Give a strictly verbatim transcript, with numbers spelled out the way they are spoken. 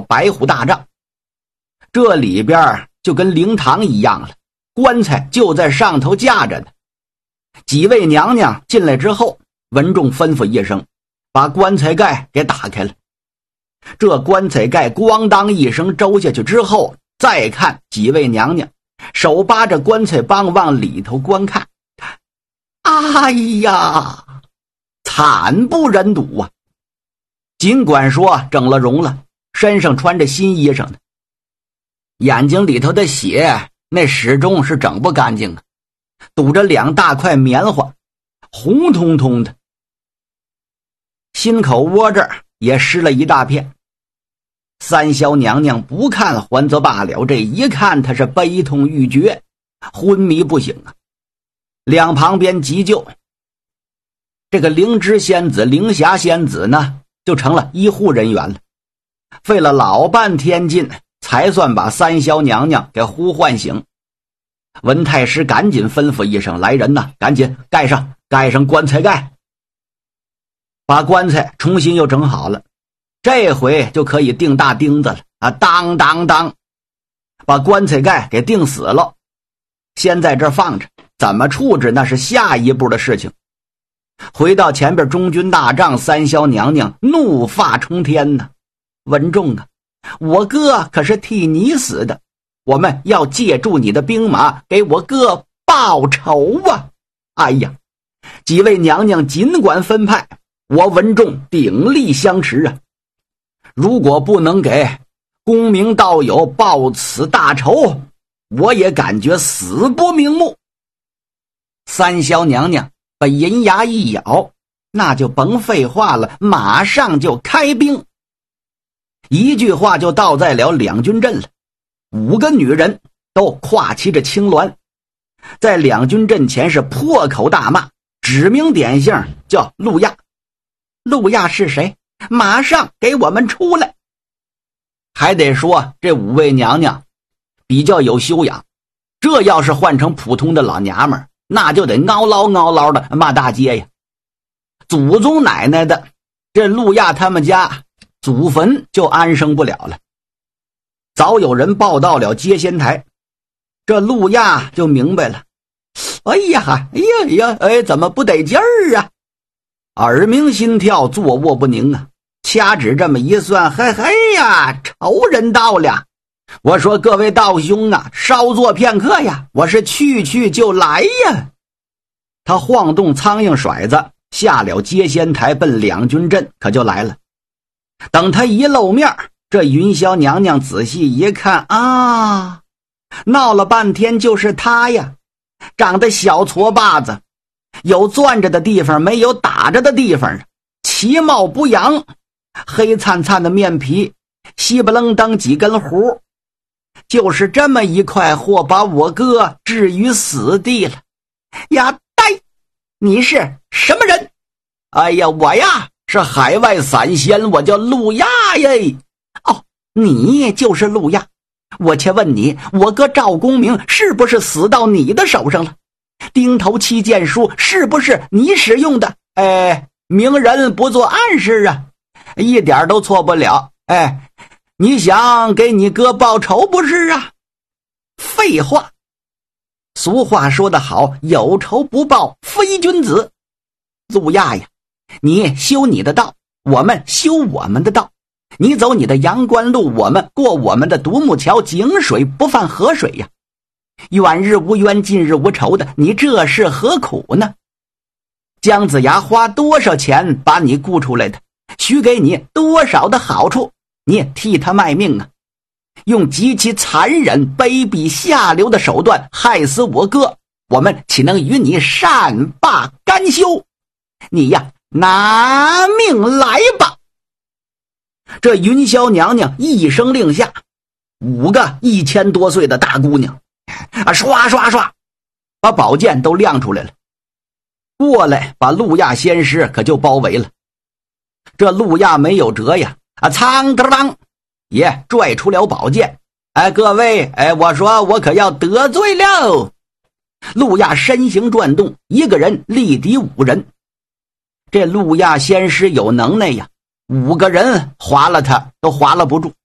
白虎大帐。这里边就跟灵堂一样了，棺材就在上头架着呢。几位娘娘进来之后，文仲吩咐一声，把棺材盖给打开了。这棺材盖咣当一声周下去之后，再看几位娘娘手扒着棺材帮往里头观看。哎呀，惨不忍睹啊！尽管说整了容了，身上穿着新衣裳呢，眼睛里头的血那始终是整不干净啊，堵着两大块棉花，红彤彤的。心口窝这儿也湿了一大片。三霄娘娘不看还则罢了，这一看她是悲痛欲绝，昏迷不醒啊。两旁边急救，这个灵芝仙子、灵霞仙子呢，就成了医护人员了。费了老半天劲，才算把三霄娘娘给呼唤醒。文太师赶紧吩咐一声：“来人呐，赶紧盖上，盖上棺材盖。”把棺材重新又整好了，这回就可以钉大钉子了啊！当当当，把棺材盖给钉死了。先在这放着，怎么处置那是下一步的事情。回到前边中军大帐，三霄娘娘怒发冲天呐！文仲啊，我哥可是替你死的，我们要借助你的兵马给我哥报仇啊！哎呀，几位娘娘尽管分派，我文仲鼎力相持啊！如果不能给功名道友报此大仇，我也感觉死不瞑目。三霄娘娘把银牙一咬，那就甭废话了，马上就开兵。一句话就到在了两军阵了，五个女人都挎骑着青鸾，在两军阵前是破口大骂，指名点姓叫陆亚。陆亚是谁？马上给我们出来！还得说这五位娘娘比较有修养，这要是换成普通的老娘们，那就得嗷唠嗷唠的骂大街呀。祖宗奶奶的，这陆亚他们家祖坟就安生不了了。早有人报到了接仙台，这陆亚就明白了，哎呀哎呀呀，哎，怎么不得劲儿啊？耳鸣心跳，坐卧不宁啊！掐指这么一算，嘿嘿呀，仇人到了！我说各位道兄啊，稍坐片刻呀，我是去去就来呀！他晃动苍蝇甩子，下了接仙台，奔两军阵可就来了。等他一露面，这云霄娘娘仔细一看啊，闹了半天就是他呀，长得小矬把子，有攥着的地方，没有打着的地方，其貌不扬，黑灿灿的面皮，稀不楞登几根胡，就是这么一块货把我哥置于死地了。呀呆，你是什么人？哎呀，我呀是海外散仙，我叫陆亚耶。哦，你就是陆亚。我且问你，我哥赵公明是不是死到你的手上了？钉头七剑书是不是你使用的？哎，明人不做暗事啊，一点都错不了。哎，你想给你哥报仇不是啊？废话，俗话说得好，有仇不报非君子。陆亚呀，你修你的道，我们修我们的道。你走你的阳关路，我们过我们的独木桥，井水不犯河水呀。远日无冤，近日无仇的，你这是何苦呢？姜子牙花多少钱把你雇出来的，许给你多少的好处，你替他卖命啊！用极其残忍、卑鄙、下流的手段害死我哥，我们岂能与你善罢甘休？你呀，拿命来吧！这云霄娘娘一声令下，五个一千多岁的大姑娘啊，刷刷刷把宝剑都亮出来了，过来把陆亚仙师可就包围了。这陆亚没有辙呀，啊，苍当当也拽出了宝剑。哎，各位，哎，我说我可要得罪了。陆亚身形转动，一个人力敌五人。这陆亚仙师有能耐呀，五个人划了他都划了不住。